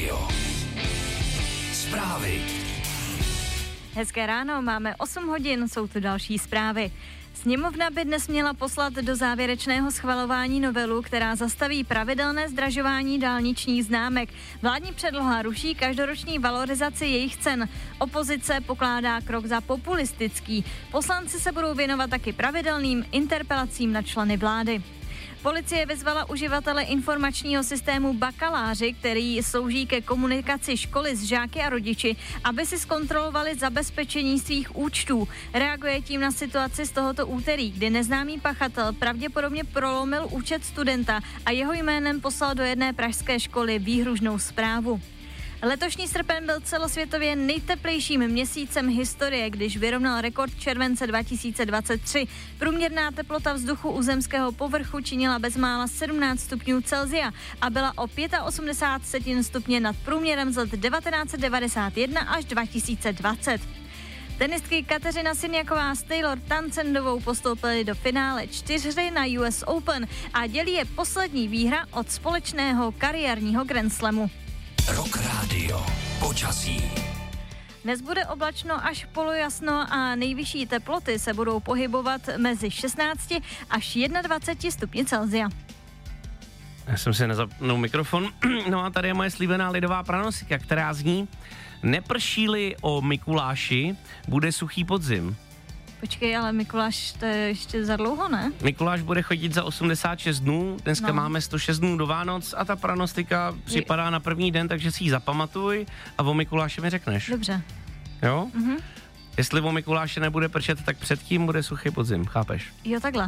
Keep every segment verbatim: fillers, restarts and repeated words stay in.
rádio. Zprávy. Hezké ráno, máme osm hodin, jsou tu další zprávy. Sněmovna by dnes měla poslat do závěrečného schvalování novelu, která zastaví pravidelné zdražování dálničních známek. Vládní předloha ruší každoroční valorizaci jejich cen. Opozice pokládá krok za populistický. Poslanci se budou věnovat taky pravidelným interpelacím na členy vlády. Policie vyzvala uživatele informačního systému Bakaláři, který slouží ke komunikaci školy s žáky a rodiči, aby si zkontrolovali zabezpečení svých účtů. Reaguje tím na situaci z tohoto úterý, kdy neznámý pachatel pravděpodobně prolomil účet studenta a jeho jménem poslal do jedné pražské školy výhružnou zprávu. Letošní srpen byl celosvětově nejteplejším měsícem historie, když vyrovnal rekord července dva tisíce dvacet tři. Průměrná teplota vzduchu u zemského povrchu činila bezmála sedmnáct stupňů Celsia a byla o osmdesát pět setin stupně nad průměrem z let devatenáct set devadesát jedna až dva tisíce dvacet. Tenistky Kateřina Siniaková s Taylor Townsendovou postoupily do finále čtyřhry na U S Open a dělí je poslední výhra od společného kariérního Grand Slamu. Rock rádio. Počasí. Dnes bude oblačno až polojasno a nejvyšší teploty se budou pohybovat mezi šestnácti až dvaceti jedním stupni Celsia. Já jsem si nezapnul mikrofon. No a tady je moje slíbená lidová pranosika, která zní: neprší-li o Mikuláši, bude suchý podzim. Počkej, ale Mikuláš, to je ještě za dlouho, ne? Mikuláš bude chodit za osmdesát šest dnů, dneska no. Máme sto šest dnů do Vánoc a ta pranostika připadá na první den, takže si ji zapamatuj a o Mikuláši mi řekneš. Dobře. Jo? Mhm. Jestli o Mikuláše nebude pršet, tak předtím bude suchý podzim, chápeš? Jo, takhle.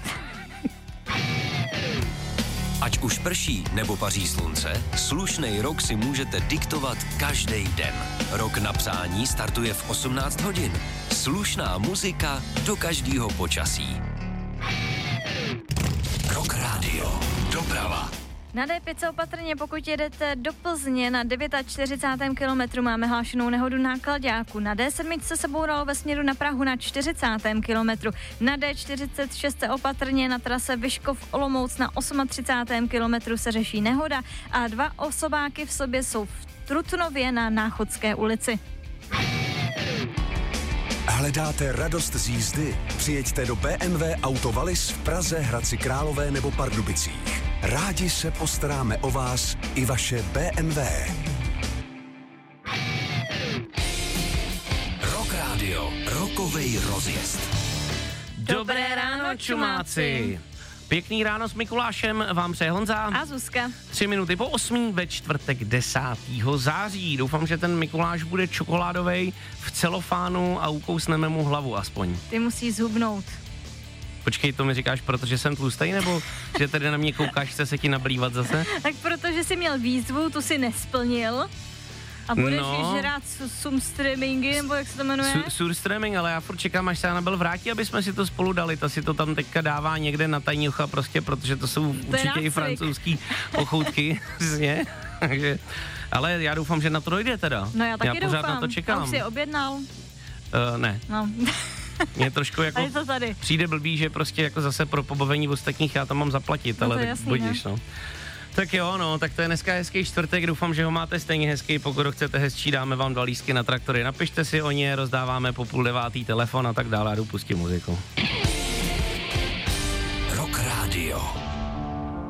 Ať už prší nebo paří slunce, slušnej rok si můžete diktovat každý den. Rok na psání startuje v osmnáct hodin. Slušná muzika do každého počasí. Rock rádio. Doprava. Na D pět se opatrně, pokud jedete do Plzně na čtyřicátém devátém kilometru, máme hlášenou nehodu na Klaďáku. Na D sedm se bouralo ve směru na Prahu na čtyřicátém kilometru. Na D čtyřicet šest se opatrně na trase Vyškov-Olomouc na třicátém osmém kilometru se řeší nehoda a dva osobáky v sobě jsou v Trutnově na Náchodské ulici. Hledáte radost z jízdy? Přijeďte do B M W Auto Wallis v Praze, Hradci Králové nebo Pardubicích. Rádi se postaráme o vás i vaše B M W. Rock rádio. Rokovej rozjezd. Dobré ráno, čumáci. Pěkný ráno s Mikulášem vám přeje Honza a Zuzka. Tři minuty po osmí ve čtvrtek desátého září. Doufám, že ten Mikuláš bude čokoládovej v celofánu a ukousneme mu hlavu aspoň. Ty musí zhubnout. Počkej, to mi říkáš, protože jsem tlustej, nebo že tady na mě koukáš, chce se ti nablívat zase? Tak protože jsi měl výzvu, tu si nesplnil. A budeš no. žrát surstreamingy, nebo jak se to jmenuje? Su- surstreaming, ale já furt čekám, až se Anabel vrátí, aby jsme si to spolu dali. Ta si to tam teďka dává někde na tajný ucha prostě, protože to jsou to určitě i francouzský pochoutky. Takže, ale já doufám, že na to dojde teda. No já taky já pořád doufám. na to čekám. A už jsi objednal? Uh, ne. No. Mě trošku jako to tady. Přijde blbý, že prostě jako zase pro pobavení ostatních já tam mám zaplatit, no ale tak jasný, budíš, no. Tak jo, no, tak to je dneska hezký čtvrtek, doufám, že ho máte stejně hezký, pokud ho chcete hezčí, dáme vám dva lístky na traktory, napište si o ně, rozdáváme po půl devátý telefon a tak dále, a jdu pustit muziku.